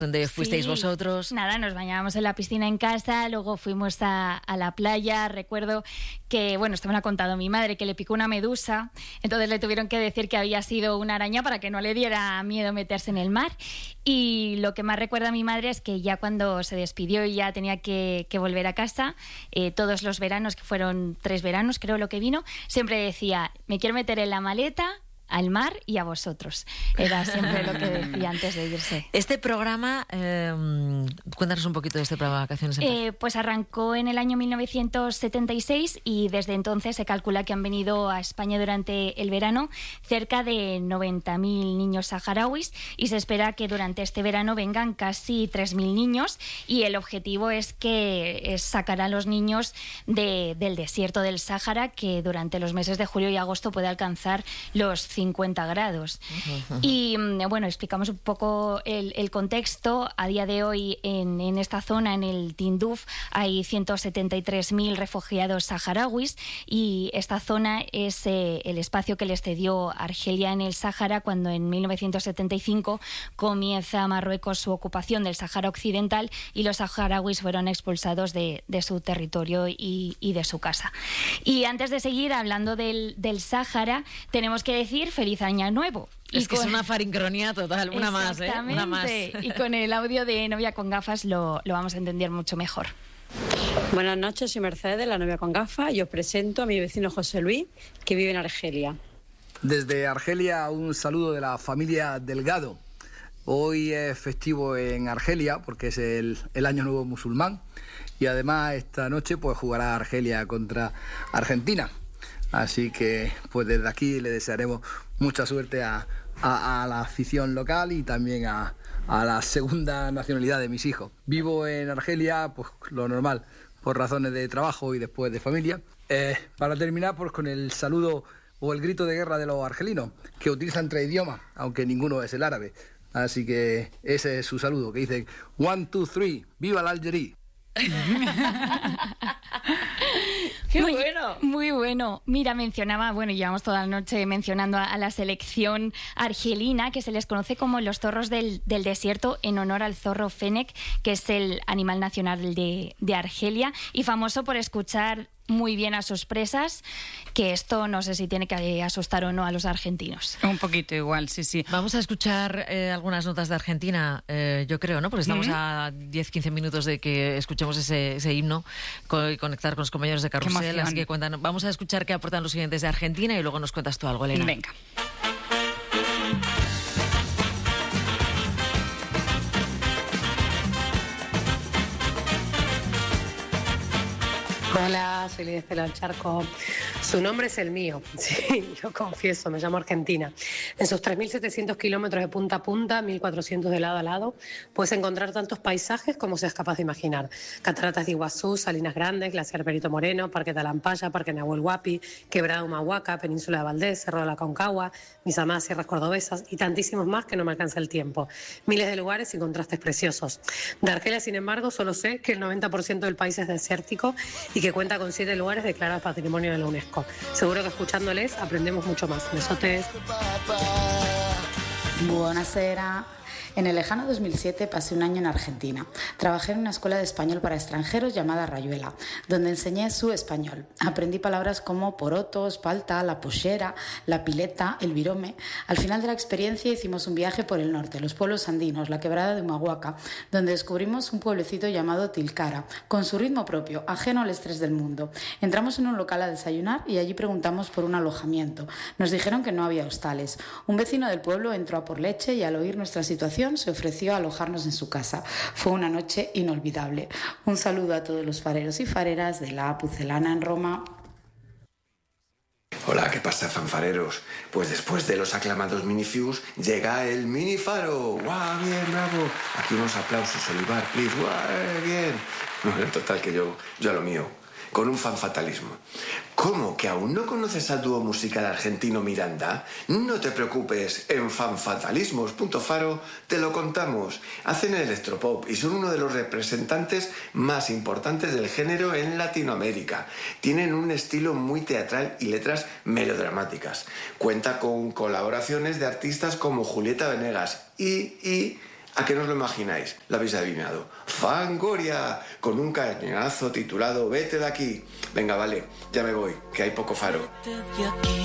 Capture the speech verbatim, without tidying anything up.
¿Dónde fuisteis Sí. vosotros? Nada, nos bañábamos en la piscina en casa, luego fuimos a, a la playa. Recuerdo que, bueno, esto me lo ha contado mi madre, que le picó una medusa, entonces le tuvieron que decir que había sido una araña para que no le diera miedo meterse en el mar. Y lo que más recuerda a mi madre es que ya cuando se despidió y ya tenía que, que volver a casa, eh, todos los veranos, que fueron tres veranos creo lo que vino, siempre decía, me quiero meter en la maleta, al mar y a vosotros. Era siempre lo que decía antes de irse. Este programa, eh, cuéntanos un poquito de este programa de Vacaciones en Paz. Eh, pues arrancó en el año mil novecientos setenta y seis y desde entonces se calcula que han venido a España durante el verano cerca de noventa mil niños saharauis y se espera que durante este verano vengan casi tres mil niños y el objetivo es que es sacar a los niños de, del desierto del Sáhara, que durante los meses de julio y agosto puede alcanzar los cincuenta grados. Uh-huh. Y bueno, explicamos un poco el, el contexto. A día de hoy en, en esta zona, en el Tinduf, hay ciento setenta y tres mil refugiados saharauis y esta zona es eh, el espacio que les cedió Argelia en el Sáhara cuando en mil novecientos setenta y cinco comienza Marruecos su ocupación del Sáhara Occidental y los saharauis fueron expulsados de, de su territorio y, y de su casa. Y antes de seguir hablando del, del Sáhara, tenemos que decir feliz año nuevo. Es y que con... es una farincronía total, una más, ¿eh? Una más. Y con el audio de Novia con Gafas lo, lo vamos a entender mucho mejor. Buenas noches, soy Mercedes de La Novia con Gafas y os presento a mi vecino José Luis, que vive en Argelia. Desde Argelia, un saludo de la familia Delgado. Hoy es festivo en Argelia porque es el, el Año Nuevo Musulmán y además esta noche pues jugará Argelia contra Argentina. Así que pues desde aquí le desearemos mucha suerte a, a, a la afición local y también a, a la segunda nacionalidad de mis hijos. Vivo en Argelia, pues lo normal, por razones de trabajo y después de familia. Eh, para terminar, pues con el saludo o el grito de guerra de los argelinos, que utilizan tres idiomas, aunque ninguno es el árabe. Así que ese es su saludo, que dicen one, two, three, ¡viva la Algería! ¡Qué muy, bueno! Muy bueno. Mira, mencionaba, bueno, llevamos toda la noche mencionando a, a la selección argelina, que se les conoce como los zorros del, del desierto en honor al zorro Fennec, que es el animal nacional de, de Argelia y famoso por escuchar muy bien a sus presas, que esto no sé si tiene que asustar o no a los argentinos. Un poquito igual, sí, sí. Vamos a escuchar eh, algunas notas de Argentina, eh, yo creo, ¿no? Porque estamos mm-hmm. a diez a quince minutos de que escuchemos ese, ese himno y conectar con los compañeros de Carrusel. Así que cuentan, vamos a escuchar qué aportan los siguientes de Argentina y luego nos cuentas tú algo, Elena. Venga. Hola, soy Lidia Pelo del Charco. Su nombre es el mío, sí, yo confieso, me llamo Argentina. En sus tres mil setecientos kilómetros de punta a punta, mil cuatrocientos de lado a lado, puedes encontrar tantos paisajes como seas capaz de imaginar. Cataratas de Iguazú, Salinas Grandes, Glaciar Perito Moreno, Parque Talampaya, Parque Nahuel Huapi, Quebrada Humahuaca, Península de Valdés, Cerro de la Concagua, mis amadas sierras cordobesas y tantísimos más que no me alcanza el tiempo. Miles de lugares y contrastes preciosos. De Argelia, sin embargo, solo sé que el noventa por ciento del país es desértico y que cuenta con siete lugares declarados Patrimonio de la UNESCO. Seguro que escuchándoles aprendemos mucho más. Besotes. Buonasera. En el lejano dos mil siete pasé un año en Argentina. Trabajé en una escuela de español para extranjeros llamada Rayuela, donde enseñé su español. Aprendí palabras como poroto, espalta, la pollera, la pileta, el virome. Al final de la experiencia hicimos un viaje por el norte, los pueblos andinos, la quebrada de Humahuaca, donde descubrimos un pueblecito llamado Tilcara, con su ritmo propio, ajeno al estrés del mundo. Entramos en un local a desayunar y allí preguntamos por un alojamiento. Nos dijeron que no había hostales. Un vecino del pueblo entró a por leche y al oír nuestra situación se ofreció a alojarnos en su casa. Fue una noche inolvidable. Un saludo a todos los fareros y fareras de la Pucelana en Roma. Hola, ¿qué pasa, fanfareros? Pues después de los aclamados minifus llega el minifaro. ¡Guau, bien, bravo! Aquí unos aplausos, Olivar, please. ¡Guau, bien! Bueno, en total que yo, yo a lo mío, con un fanfatalismo. ¿Cómo? ¿Que aún no conoces al dúo musical argentino Miranda? No te preocupes, en Fanfatalismos punto faro te lo contamos. Hacen el electropop y son uno de los representantes más importantes del género en Latinoamérica. Tienen un estilo muy teatral y letras melodramáticas. Cuenta con colaboraciones de artistas como Julieta Venegas y... y ¿A qué no os lo imagináis? Lo habéis adivinado. Fangoria, con un cañonazo titulado Vete de aquí. Venga, vale, ya me voy, que hay poco faro.